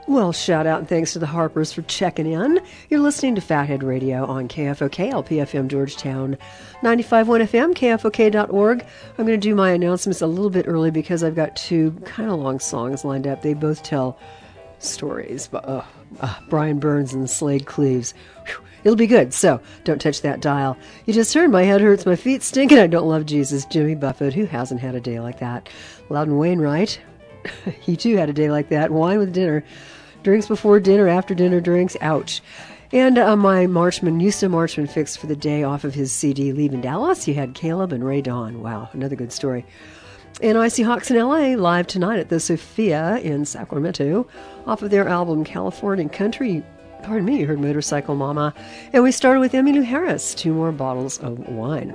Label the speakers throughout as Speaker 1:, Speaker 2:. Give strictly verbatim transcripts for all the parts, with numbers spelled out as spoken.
Speaker 1: Well, shout out and thanks to the Harpers for checking in. You're listening to Fathead Radio on K F O K, L P F M Georgetown, ninety-five point one F M, K F O K dot org. I'm going to do my announcements a little bit early because I've got two kind of long songs lined up. They both tell stories. But, uh, uh, Brian Burns and Slade Cleaves. Whew, it'll be good, so don't touch that dial. You just heard My Head Hurts, My Feet Stink, and I Don't Love Jesus, Jimmy Buffett. Who hasn't had a day like that? Loudon Wainwright. He too had a day like that. Wine with dinner. Drinks before dinner, after dinner drinks. Ouch. And uh, my Marchman, Houston Marchman fix for the day off of his C D, Leaving Dallas. You had Caleb and Ray Dawn. Wow, another good story. And Icy Hawks in L A live tonight at the Sophia in Sacramento off of their album California Country. Pardon me, you heard Motorcycle Mama. And we started with Emmylou Harris, two more bottles of wine.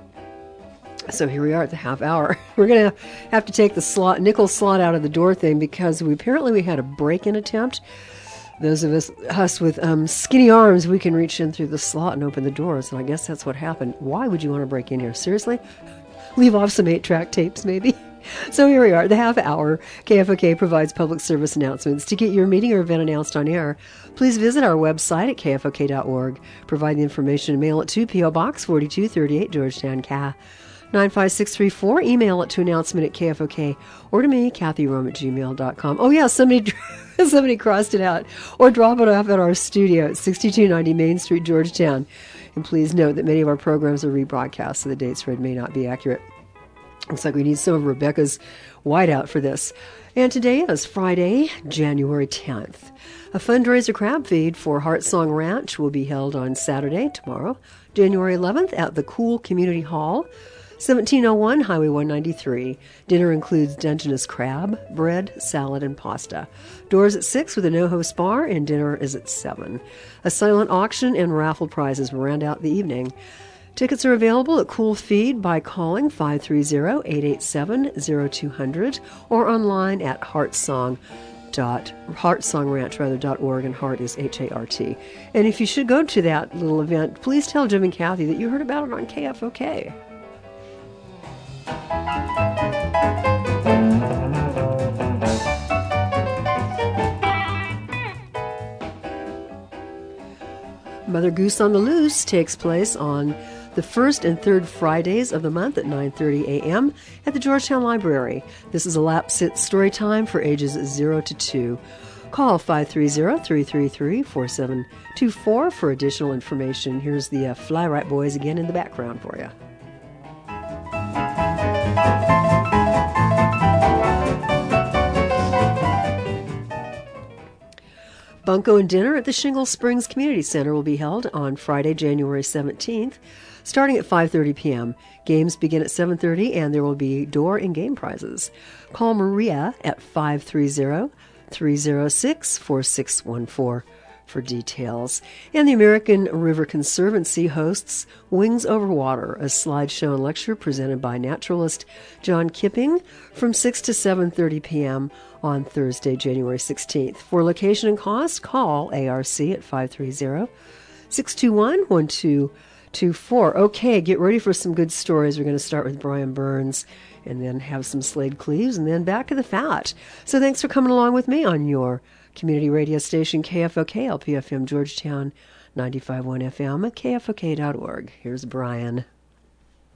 Speaker 1: So here we are at the half hour. We're going to have to take the slot, nickel slot out of the door thing because we apparently we had a break-in attempt. Those of us, us with um, skinny arms, we can reach in through the slot and open the doors, and I guess that's what happened. Why would you want to break in here? Seriously? Leave off some eight-track tapes, maybe? So here we are, the half hour. K F O K provides public service announcements. To get your meeting or event announced on air, please visit our website at K F O K dot org. Provide the information and mail it to P O Box forty-two thirty-eight, Georgetown, Ca. nine five six three four. Email it to announcement at K F O K or to me, Kathy Rome at gmail dot com. Oh, yeah, somebody somebody crossed it out. Or drop it off at our studio at sixty-two ninety Main Street, Georgetown. And please note that many of our programs are rebroadcast, so the dates read may not be accurate. Looks like we need some of Rebecca's whiteout for this. And today is Friday, January tenth. A fundraiser crab feed for Heart Song Ranch will be held on Saturday, tomorrow, January eleventh, at the Cool Community Hall, seventeen oh one Highway one ninety-three. Dinner includes Dungeness crab, bread, salad, and pasta. Doors at six with a no-host bar, and dinner is at seven. A silent auction and raffle prizes will round out the evening. Tickets are available at Cool Feed by calling five three zero, eight eight seven, zero two zero zero or online at heartsong dot heartsongranch rather dot org, and Heart is H A R T. And if you should go to that little event, please tell Jim and Kathy that you heard about it on K F O K. Mother Goose on the Loose takes place on the first and third Fridays of the month at nine thirty a.m. at the Georgetown Library. This is a lap sit story time for ages zero to two. Call five three zero, three three three, four seven two four for additional information. Here's the uh, Fly Right Boys again in the background for you. Bunko and dinner at the Shingle Springs Community Center will be held on Friday, January seventeenth, starting at five thirty p.m. Games begin at seven thirty, and there will be door and game prizes. Call Maria at five three zero, three zero six, four six one four for details. And the American River Conservancy hosts Wings Over Water, a slideshow and lecture presented by naturalist John Kipping from six to seven thirty p.m. on Thursday, January sixteenth. For location and cost, call A R C at five three zero, six two one, one two two four. Okay, get ready for some good stories. We're going to start with Brian Burns and then have some Slade Cleaves and then back to the fat. So thanks for coming along with me on your community radio station, K F O K, L P F M Georgetown, ninety-five point one F M, K F O K dot org. Here's Brian.